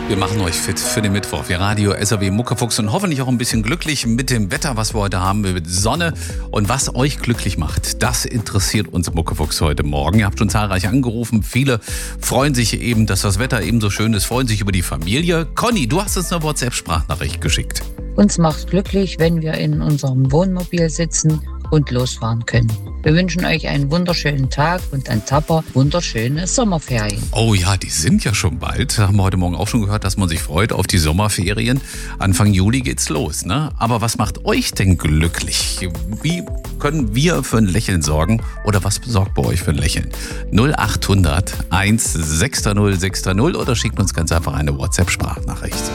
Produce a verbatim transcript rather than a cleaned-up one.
Wir machen euch fit für den Mittwoch. Wir Radio S R W Muckefuchs und hoffentlich auch ein bisschen glücklich mit dem Wetter, was wir heute haben, mit Sonne. Und was euch glücklich macht, das interessiert uns Muckefuchs heute Morgen. Ihr habt schon zahlreich angerufen. Viele freuen sich eben, dass das Wetter eben so schön ist, freuen sich über die Familie. Conny, du hast uns eine WhatsApp-Sprachnachricht geschickt. Uns macht glücklich, wenn wir in unserem Wohnmobil sitzen und losfahren können. Wir wünschen euch einen wunderschönen Tag und ein tapper wunderschöne Sommerferien. Oh ja, die sind ja schon bald. Haben wir heute Morgen auch schon gehört, dass man sich freut auf die Sommerferien. Anfang Juli geht's los, ne? Aber was macht euch denn glücklich? Wie können wir für ein Lächeln sorgen? Oder was sorgt bei euch für ein Lächeln? null acht hundert eins sechs null sechs null oder schickt uns ganz einfach eine WhatsApp-Sprachnachricht.